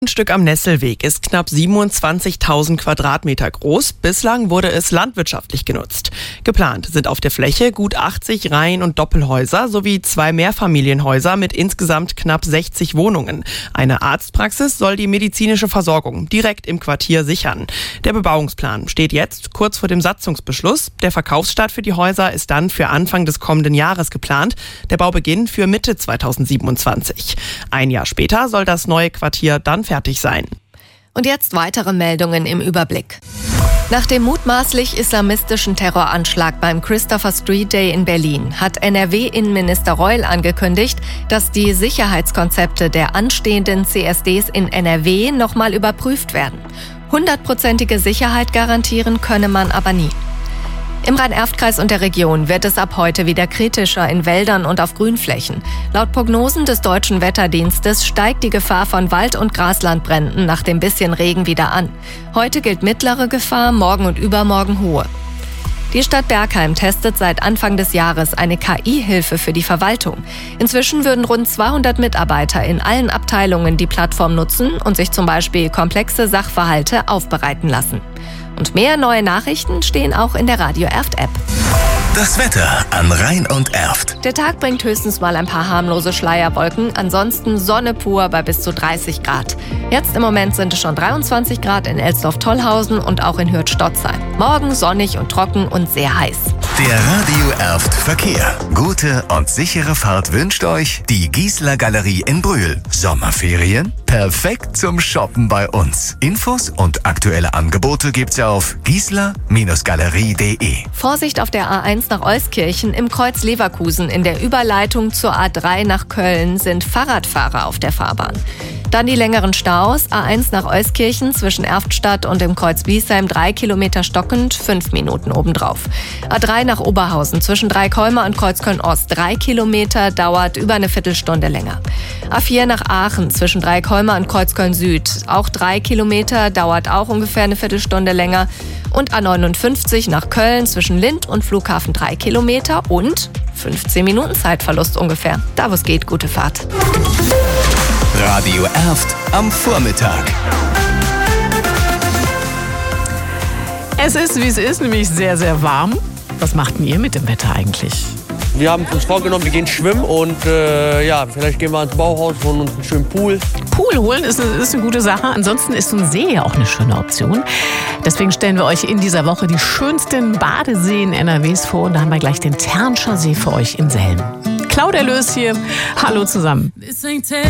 Ein Stück am Nesselweg ist knapp 27.000 Quadratmeter groß. Bislang wurde es landwirtschaftlich genutzt. Geplant sind auf der Fläche gut 80 Reihen- und Doppelhäuser sowie 2 Mehrfamilienhäuser mit insgesamt knapp 60 Wohnungen. Eine Arztpraxis soll die medizinische Versorgung direkt im Quartier sichern. Der Bebauungsplan steht jetzt kurz vor dem Satzungsbeschluss. Der Verkaufsstart für die Häuser ist dann für Anfang des kommenden Jahres geplant. Der Baubeginn für Mitte 2027. Ein Jahr später soll das neue Quartier dann fertig sein. Und jetzt weitere Meldungen im Überblick. Nach dem mutmaßlich islamistischen Terroranschlag beim Christopher Street Day in Berlin hat NRW-Innenminister Reul angekündigt, dass die Sicherheitskonzepte der anstehenden CSDs in NRW nochmal überprüft werden. 100%ige Sicherheit garantieren könne man aber nie. Im Rhein-Erft-Kreis und der Region wird es ab heute wieder kritischer in Wäldern und auf Grünflächen. Laut Prognosen des Deutschen Wetterdienstes steigt die Gefahr von Wald- und Graslandbränden nach dem bisschen Regen wieder an. Heute gilt mittlere Gefahr, morgen und übermorgen hohe. Die Stadt Bergheim testet seit Anfang des Jahres eine KI-Hilfe für die Verwaltung. Inzwischen würden rund 200 Mitarbeiter in allen Abteilungen die Plattform nutzen und sich zum Beispiel komplexe Sachverhalte aufbereiten lassen. Und mehr neue Nachrichten stehen auch in der Radio Erft-App. Das Wetter an Rhein und Erft. Der Tag bringt höchstens mal ein paar harmlose Schleierwolken, ansonsten Sonne pur bei bis zu 30 Grad. Jetzt im Moment sind es schon 23 Grad in Elsdorf-Tollhausen und auch in Hürth-Stotzheim. Morgen sonnig und trocken und sehr heiß. Der Radio Erft Verkehr. Gute und sichere Fahrt wünscht euch die Giesler Galerie in Brühl. Sommerferien? Perfekt zum Shoppen bei uns. Infos und aktuelle Angebote gibt's auf giesler-galerie.de. Vorsicht auf der A1 nach Euskirchen im Kreuz Leverkusen. In der Überleitung zur A3 nach Köln sind Fahrradfahrer auf der Fahrbahn. Dann die längeren Staus. A1 nach Euskirchen zwischen Erftstadt und dem Kreuz Biesheim 3 Kilometer stockend, 5 Minuten obendrauf. A3 nach Oberhausen zwischen Dreikolmer und Kreuzköln-Ost 3 Kilometer, dauert über eine Viertelstunde länger. A4 nach Aachen zwischen Dreikolmer und Kreuzköln-Süd auch 3 Kilometer, dauert auch ungefähr eine Viertelstunde länger. Und A59 nach Köln zwischen Lindt und Flughafen 3 Kilometer und 15 Minuten Zeitverlust ungefähr. Da wo es geht, gute Fahrt. Radio Erft am Vormittag. Es ist, wie es ist, nämlich sehr, sehr warm. Was macht denn ihr mit dem Wetter eigentlich? Wir haben uns vorgenommen, wir gehen schwimmen und vielleicht gehen wir ins Bauhaus, holen uns einen schönen Pool. Pool holen ist eine gute Sache. Ansonsten ist so ein See ja auch eine schöne Option. Deswegen stellen wir euch in dieser Woche die schönsten Badeseen NRWs vor. Und da haben wir gleich den Ternscher See für euch in Selm. Claudia Löß hier. Hallo zusammen.